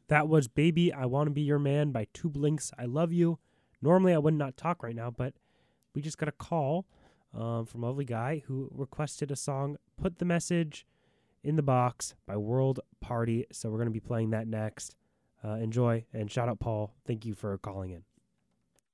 That was Baby, I Want to Be Your Man by Two Blinks, I Love You. Normally I would not talk right now, but we just got a call from a lovely guy who requested a song, Put the Message in the Box by World Party. So we're going to be playing that next. Enjoy, and shout out Paul. Thank you for calling in.